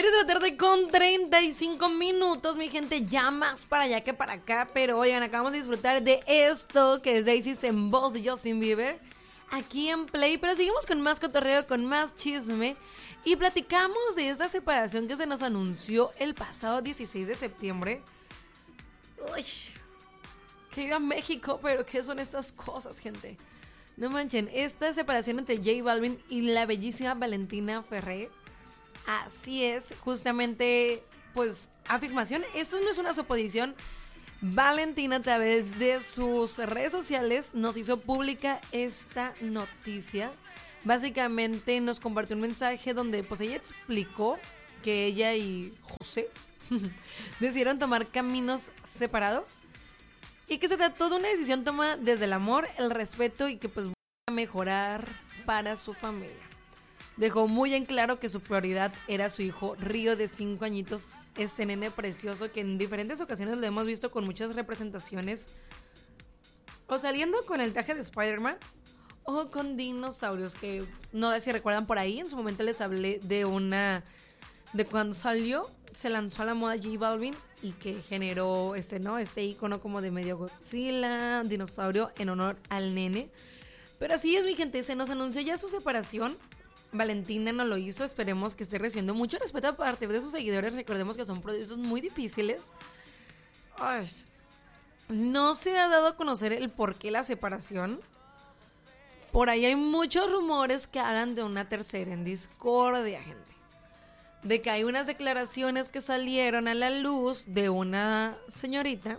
6 de la tarde con 35 minutos, mi gente, ya más para allá que para acá. Pero oigan, acabamos de disfrutar de esto que es Daisy en voz de Justin Bieber aquí en Play. Pero seguimos con más cotorreo, con más chisme. Y platicamos de esta separación que se nos anunció el pasado 16 de septiembre. Uy, que viva México, pero ¿qué son estas cosas, gente? No manchen, esta separación entre J Balvin y la bellísima Valentina Ferré. Así es, justamente, pues, afirmación. Esto no es una suposición. Valentina, a través de sus redes sociales, nos hizo pública esta noticia. Básicamente nos compartió un mensaje donde, pues, ella explicó que ella y José decidieron tomar caminos separados y que se trató de una decisión tomada desde el amor, el respeto y que, pues, va a mejorar para su familia. Dejó muy en claro que su prioridad era su hijo Río de 5 añitos, este nene precioso que en diferentes ocasiones lo hemos visto con muchas representaciones, o saliendo con el traje de Spider-Man o con dinosaurios, que no sé si recuerdan por ahí, en su momento les hablé de cuando salió, se lanzó a la moda J Balvin y que generó este icono como de medio Godzilla, un dinosaurio en honor al nene. Pero así es, mi gente, se nos anunció ya su separación. Valentina no lo hizo, esperemos que esté recibiendo mucho respeto a partir de sus seguidores. Recordemos que son procesos muy difíciles. Ay, no se ha dado a conocer el por qué la separación. Por ahí hay muchos rumores que hablan de una tercera en discordia, gente. De que hay unas declaraciones que salieron a la luz de una señorita.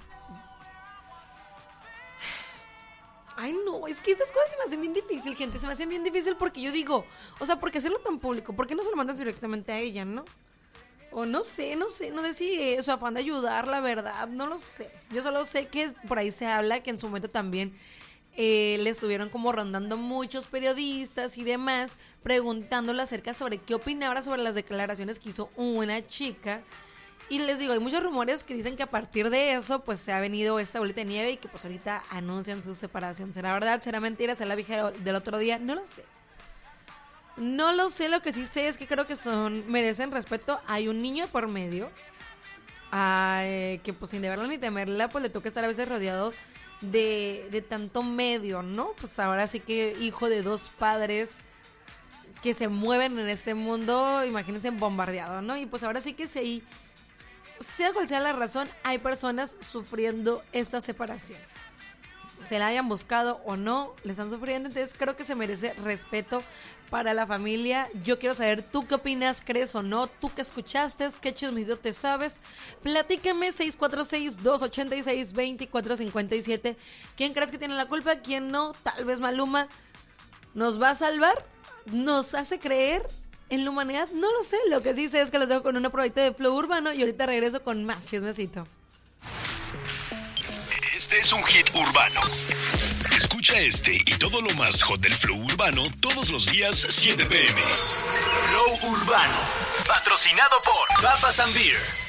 Ay, no, es que estas cosas se me hacen bien difícil, gente. Se me hacen bien difícil porque yo digo, o sea, ¿por qué hacerlo tan público? ¿Por qué no se lo mandas directamente a ella, no? O no sé si su afán de ayudar, la verdad, no lo sé. Yo solo sé que por ahí se habla que en su momento también le estuvieron como rondando muchos periodistas y demás, preguntándole acerca sobre qué opinaba sobre las declaraciones que hizo una chica. Y les digo, hay muchos rumores que dicen que a partir de eso, pues se ha venido esta bolita de nieve y que pues ahorita anuncian su separación. ¿Será verdad? ¿Será mentira? ¿Será la vieja del otro día? No lo sé. No lo sé, lo que sí sé es que creo que merecen respeto. Hay un niño por medio, que pues sin deberlo ni temerla, pues le toca estar a veces rodeado de tanto medio, ¿no? Pues ahora sí que hijo de dos padres que se mueven en este mundo, imagínense bombardeado, ¿no? Y pues ahora sí que sea cual sea la razón, hay personas sufriendo esta separación. Se la hayan buscado o no, le están sufriendo. Entonces creo que se merece respeto para la familia. Yo quiero saber, ¿tú qué opinas? ¿Crees o no? ¿Tú qué escuchaste? ¿Qué chismito te sabes? Platícame, 646-286-2457. ¿Quién crees que tiene la culpa? ¿Quién no? Tal vez Maluma nos va a salvar, nos hace creer en la humanidad, no lo sé. Lo que sí sé es que los dejo con una probadita de Flow Urbano y ahorita regreso con más chismecito. Este es un hit urbano. Escucha este y todo lo más hot del Flow Urbano todos los días 7 p.m. Flow Urbano, patrocinado por Papas and Beer.